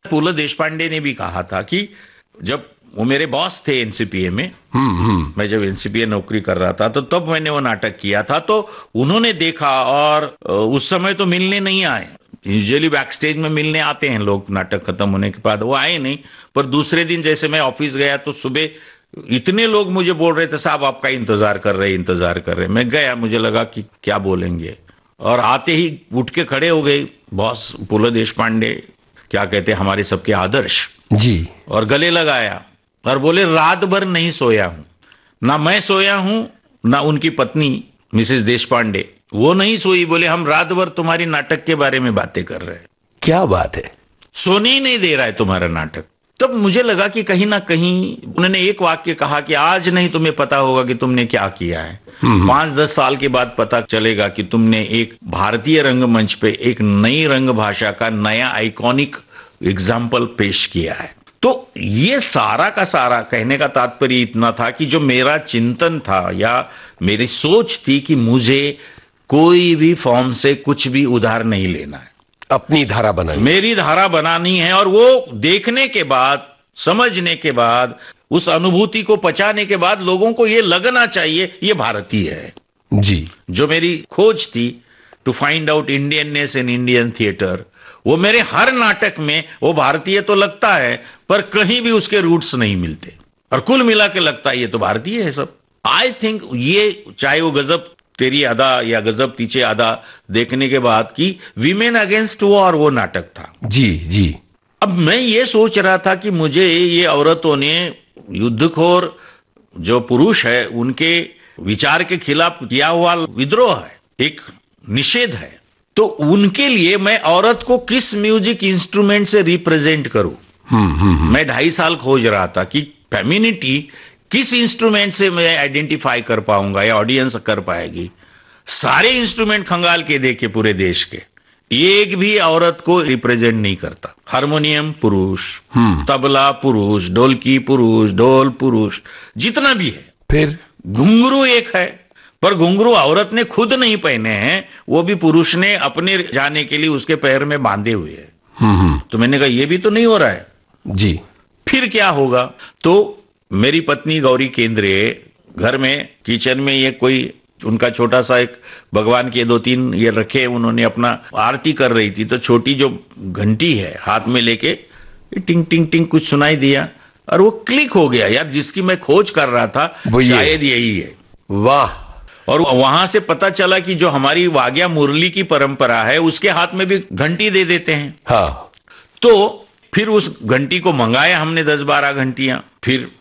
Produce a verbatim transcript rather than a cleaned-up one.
फूलो देशपांडे ने भी कहा था कि जब वो मेरे बॉस थे एनसीपीए में, हम्म हम्म मैं जब एनसीपीए नौकरी कर रहा था तो तब मैंने वो नाटक किया था, तो उन्होंने देखा और उस समय तो मिलने नहीं आए। यूजुअली बैक स्टेज में मिलने आते हैं लोग नाटक खत्म होने के बाद, वो आए नहीं। पर दूसरे दिन जैसे मैं ऑफिस गया तो सुबह इतने लोग मुझे बोल रहे थे साहब आपका इंतजार कर रहे इंतजार कर रहे। मैं गया, मुझे लगा कि क्या बोलेंगे, और आते ही उठ के खड़े हो गए बॉस फूलो देशपांडे, क्या कहते हैं हमारे सबके आदर्श जी, और गले लगाया और बोले रात भर नहीं सोया हूं, ना मैं सोया हूं ना उनकी पत्नी मिसेस देशपांडे, वो नहीं सोई। बोले हम रात भर तुम्हारी नाटक के बारे में बातें कर रहे हैं। क्या बात है, सोने ही नहीं दे रहा है तुम्हारा नाटक। तब मुझे लगा कि कहीं ना कहीं उन्होंने एक वाक्य कहा कि आज नहीं तुम्हें पता होगा कि तुमने क्या किया है, पांच दस साल के बाद पता चलेगा कि तुमने एक भारतीय रंगमंच पे एक नई रंग भाषा का नया आइकॉनिक एग्जाम्पल पेश किया है। तो ये सारा का सारा कहने का तात्पर्य इतना था कि जो मेरा चिंतन था या मेरी सोच थी कि मुझे कोई भी फॉर्म से कुछ भी उधार नहीं लेना है, अपनी धारा बनानी, मेरी धारा बनानी है। और वो देखने के बाद, समझने के बाद, उस अनुभूति को पचाने के बाद लोगों को ये लगना चाहिए ये भारतीय है। जी, जो मेरी खोज थी to find out Indianness in Indian theatre, वो मेरे हर नाटक में वो भारतीय तो लगता है पर कहीं भी उसके रूट्स नहीं मिलते, और कुल मिला के लगता है ये तो भारतीय है सब। आई थिंक ये, चाहे वो गजब तेरी अदा या गजब तीछे अदा देखने के बाद की वीमेन अगेंस्ट वॉर वो नाटक था। जी जी। अब मैं ये सोच रहा था कि मुझे ये औरतों ने युद्धखोर जो पुरुष है उनके विचार के खिलाफ किया हुआ विद्रोह है, एक निषेध है, तो उनके लिए मैं औरत को किस म्यूजिक इंस्ट्रूमेंट से रिप्रेजेंट करूं। हम्म हम्म मैं ढाई साल खोज रहा था कि फेमिनिटी किस इंस्ट्रूमेंट से मैं आइडेंटिफाई कर पाऊंगा या ऑडियंस कर पाएगी। सारे इंस्ट्रूमेंट खंगाल के देखे पूरे देश के, एक भी औरत को रिप्रेजेंट नहीं करता। हारमोनियम पुरुष, तबला पुरुष, ढोलकी पुरुष, ढोल पुरुष, जितना भी है। फिर घुंघरू एक है, पर घुंघरू औरत ने खुद नहीं पहने हैं, वो भी पुरुष ने अपने जाने के लिए उसके पैर में बांधे हुए है। हम्म तो मैंने कहा ये भी तो नहीं हो रहा है, जी। फिर क्या होगा। तो मेरी पत्नी गौरी केंद्रे घर में किचन में ये कोई उनका छोटा सा एक भगवान के दो तीन ये रखे, उन्होंने अपना आरती कर रही थी, तो छोटी जो घंटी है हाथ में लेके टिंग टिंग टिंग कुछ सुनाई दिया और वो क्लिक हो गया, यार जिसकी मैं खोज कर रहा था वो शायद यही है। वाह। और वहां से पता चला कि जो हमारी वाग्या मुरली की परंपरा है उसके हाथ में भी घंटी दे देते हैं। हाँ। तो फिर उस घंटी को मंगाया हमने दस बारह घंटियां, फिर